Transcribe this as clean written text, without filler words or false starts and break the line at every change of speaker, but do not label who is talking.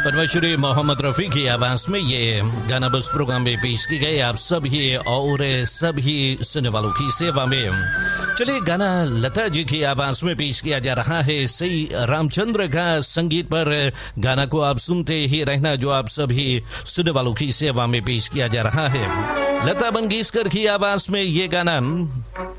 पद्मश्री मोहम्मद रफी की आवाज में ये गाना बस प्रोग्राम में पेश की गई आप सभी और सभी सुनने वालों की सेवा में। चलिए गाना लता जी की आवाज में पेश किया जा रहा है। सही रामचंद्र का संगीत पर गाना को आप सुनते ही रहना, जो आप सभी सुनने वालों की सेवा में पेश किया जा रहा है। लता मंगेशकर की आवाज में ये गाना